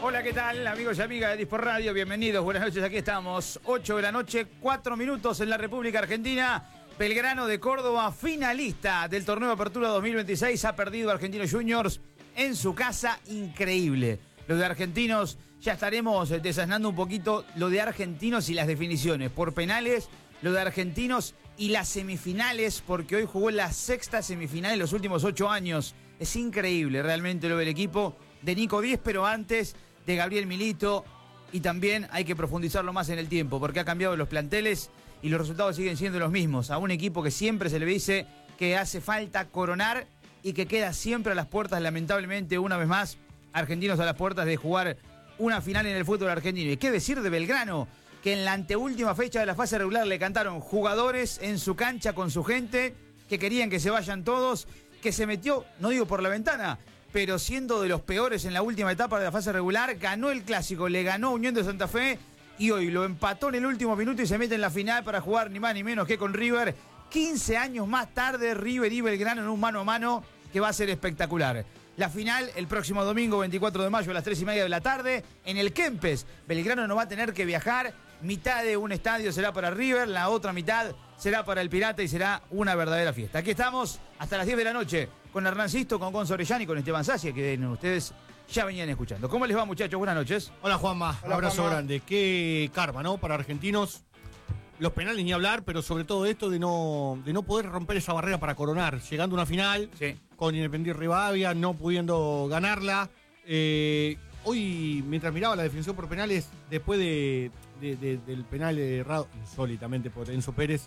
Hola, ¿qué tal, amigos y amigas de Dispor Radio? Bienvenidos, buenas noches, aquí estamos. 8 de la noche, 4 minutos en la República Argentina. Belgrano de Córdoba, finalista del Torneo de Apertura 2026, ha perdido a Argentinos Juniors en su casa. Increíble. Lo de Argentinos, ya estaremos desasnando un poquito lo de Argentinos y las definiciones. Por penales, lo de Argentinos y las semifinales, porque hoy jugó la sexta semifinal en los últimos 8 años. Es increíble realmente lo del equipo de Nico Díez, pero antes de Gabriel Milito, y también hay que profundizarlo más en el tiempo, porque ha cambiado los planteles y los resultados siguen siendo los mismos. A un equipo que siempre se le dice que hace falta coronar y que queda siempre a las puertas, lamentablemente, una vez más, Argentinos a las puertas de jugar una final en el fútbol argentino. ¿Y qué decir de Belgrano? Que en la anteúltima fecha de la fase regular le cantaron jugadores en su cancha con su gente, que querían que se vayan todos, que se metió, no digo por la ventana, pero siendo de los peores en la última etapa de la fase regular, ganó el clásico, le ganó Unión de Santa Fe y hoy lo empató en el último minuto y se mete en la final para jugar ni más ni menos que con River. 15 años más tarde, River y Belgrano en un mano a mano que va a ser espectacular. La final el próximo domingo 24 de mayo a las 3:30 de la tarde en el Kempes. Belgrano no va a tener que viajar, mitad de un estadio será para River, la otra mitad será para el Pirata y será una verdadera fiesta. Aquí estamos hasta las 10 de la noche con Hernán Sisto, con Gonzo Orellana y con Esteban Sacia, que ustedes ya venían escuchando. ¿Cómo les va, muchachos? Buenas noches. Hola, Juanma. Hola, abrazo Juanma. grande. Qué karma, ¿no? Para Argentinos. Los penales ni hablar, pero sobre todo esto de no poder romper esa barrera para coronar. Llegando a una final, Sí. con Independiente Rivadavia, no pudiendo ganarla. Hoy, mientras miraba la definición por penales, después del penal errado, insólitamente por Enzo Pérez,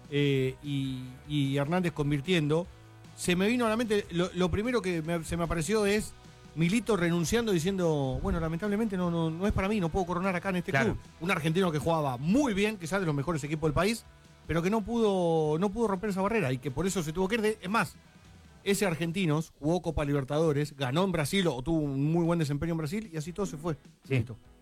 y Hernández convirtiendo, se me vino a la mente, lo primero que se me apareció es Milito renunciando, diciendo, bueno, lamentablemente no es para mí, no puedo coronar acá en este club. Un argentino que jugaba muy bien, quizás de los mejores equipos del país, pero que no pudo romper esa barrera y que por eso se tuvo que ir. Es más, ese Argentinos jugó Copa Libertadores, ganó en Brasil o tuvo un muy buen desempeño en Brasil y así todo se fue. Sí. Listo.